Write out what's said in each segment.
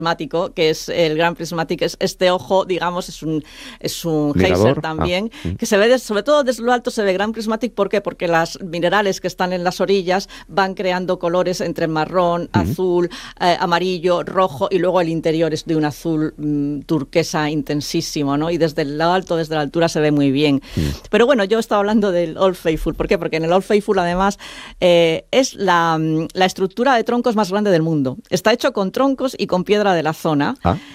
prismático, que es el Gran Prismatic, es este ojo, digamos, es un geyser también, que se ve, sobre todo desde lo alto se ve Gran Prismatic. ¿Por qué? Porque los minerales que están en las orillas van creando colores entre marrón, azul, amarillo, rojo, y luego el interior es de un azul turquesa intensísimo, ¿no? Y desde el lado alto, desde la altura, se ve muy bien. Pero bueno, yo estaba hablando del Old Faithful. ¿Por qué? Porque en el Old Faithful, además, es la estructura de troncos más grande del mundo. Está hecho con troncos y con piedra de la zona.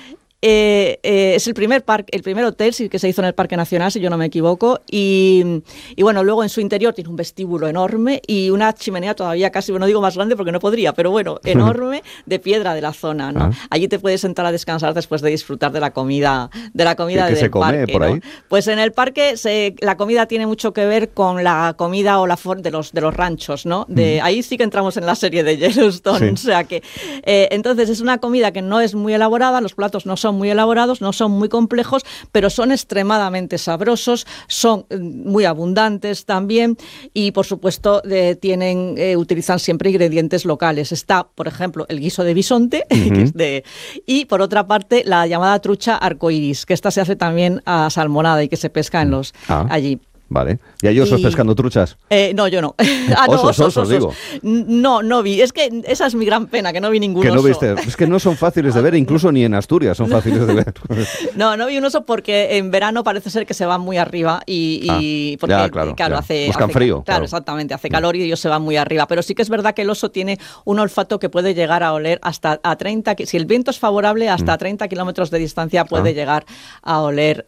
Es el primer hotel que se hizo en el Parque Nacional, si yo no me equivoco, y bueno, luego en su interior tiene un vestíbulo enorme y una chimenea todavía casi, bueno, no digo más grande porque no podría, pero bueno, enorme, de piedra de la zona, ¿no? Allí te puedes sentar a descansar después de disfrutar de la comida del se come parque, por ahí? ¿no? Pues en el parque la comida tiene mucho que ver con la comida o de los ranchos, ¿no? Ahí sí que entramos en la serie de Yellowstone, o sea que entonces es una comida que no es muy elaborada, los platos no son muy elaborados, no son muy complejos, pero son extremadamente sabrosos, son muy abundantes también, y por supuesto utilizan siempre ingredientes locales. Está, por ejemplo, el guiso de bisonte, que es y por otra parte la llamada trucha arcoiris, que esta se hace también a salmonada y que se pesca allí. Vale. ¿Y hay osos pescando truchas? No, yo no. Osos, digo. No vi. Es que esa es mi gran pena, que no vi ningún oso. Que no viste. Es que no son fáciles de ver, incluso ni en Asturias son fáciles de ver. No vi un oso porque en verano parece ser que se van muy arriba y porque, claro, buscan frío. Claro, exactamente, hace calor y ellos se van muy arriba. Pero sí que es verdad que el oso tiene un olfato que puede llegar a oler hasta a 30, si el viento es favorable, hasta 30 kilómetros de distancia puede llegar a oler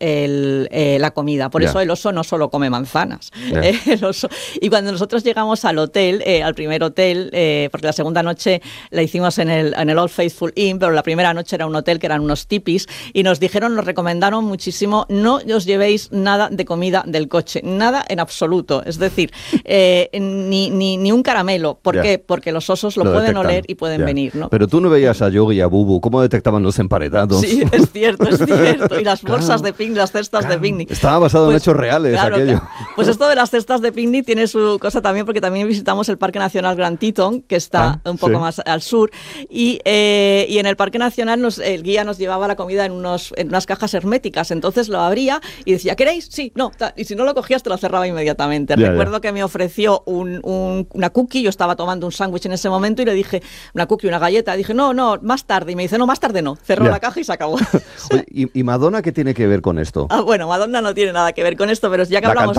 la comida. Por eso el oso no solo come manzanas. El oso. Y cuando nosotros llegamos al hotel, al primer hotel, porque la segunda noche la hicimos en el Old Faithful Inn, pero la primera noche era un hotel que eran unos tipis, y nos recomendaron muchísimo, no os llevéis nada de comida del coche, nada en absoluto, es decir, ni un caramelo. ¿Por qué? Porque los osos lo pueden detectan. Oler y pueden venir, ¿no? Pero tú no veías a Yogi y a Bubu, ¿cómo detectaban los emparedados? Sí, es cierto. Y las bolsas de picnic, las cestas de picnic. Estaba basado en hechos reales aquello. Pues esto de las cestas de picnic tiene su cosa también, porque también visitamos el Parque Nacional Grand Teton, que está un poco más al sur, y en el Parque Nacional el guía nos llevaba la comida en unas cajas herméticas, entonces lo abría y decía, ¿queréis? Sí, no, y si no lo cogías te lo cerraba inmediatamente. Recuerdo que me ofreció una cookie, yo estaba tomando un sándwich en ese momento y le dije, una cookie, una galleta, dije, no, más tarde, y me dice, no, más tarde no, cerró la caja y se acabó. Oye, ¿y Madonna qué tiene que ver con esto? Bueno, Madonna no tiene nada que ver con esto, pero ya que hablamos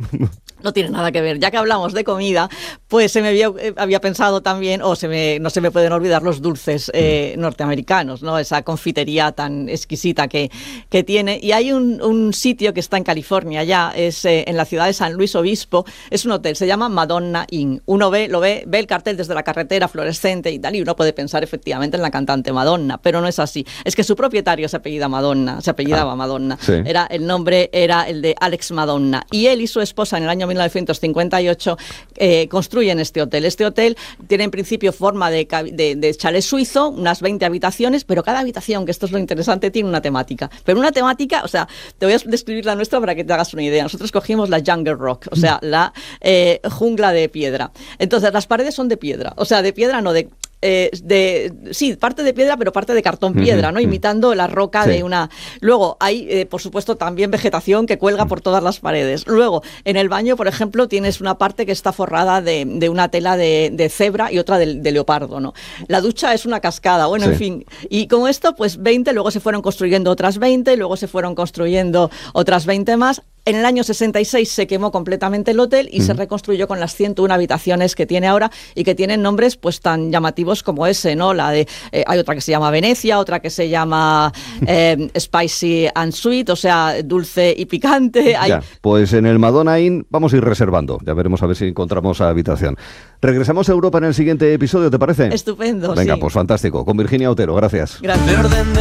no tiene nada que ver. Ya que hablamos de comida, pues había pensado también, no se me pueden olvidar los dulces norteamericanos, ¿no? Esa confitería tan exquisita que tiene. Y hay un sitio que está en California, ya es en la ciudad de San Luis Obispo, es un hotel, se llama Madonna Inn. Uno ve el cartel desde la carretera fluorescente y tal, y uno puede pensar efectivamente en la cantante Madonna, pero no es así. Es que su propietario se apellidaba Madonna. Sí. El nombre era el de Alex Madonna. Y él y su esposa en el año 1958 construyen este hotel. Este hotel tiene en principio forma de chalet suizo, unas 20 habitaciones, pero cada habitación, que esto es lo interesante, tiene una temática. Pero una temática, o sea, te voy a describir la nuestra para que te hagas una idea. Nosotros cogimos la Jungle Rock, o sea, la jungla de piedra. Entonces, las paredes son de piedra, o sea, de piedra no de... sí, parte de piedra, pero parte de cartón piedra, ¿no? Imitando la roca de una... Luego hay, por supuesto, también vegetación que cuelga por todas las paredes. Luego, en el baño, por ejemplo, tienes una parte que está forrada de una tela de cebra y otra de leopardo, ¿no? La ducha es una cascada, bueno, en fin. Y con esto, pues 20, luego se fueron construyendo otras 20, luego se fueron construyendo otras 20 más. En el año 66 se quemó completamente el hotel y se reconstruyó con las 101 habitaciones que tiene ahora y que tienen nombres pues tan llamativos como ese, ¿no? Hay otra que se llama Venecia, otra que se llama Spicy and Sweet, o sea, dulce y picante. Pues en el Madonna Inn vamos a ir reservando, ya veremos a ver si encontramos habitación. Regresamos a Europa en el siguiente episodio, ¿te parece? Estupendo, Venga, pues fantástico. Con Virginia Otero, gracias. Gracias.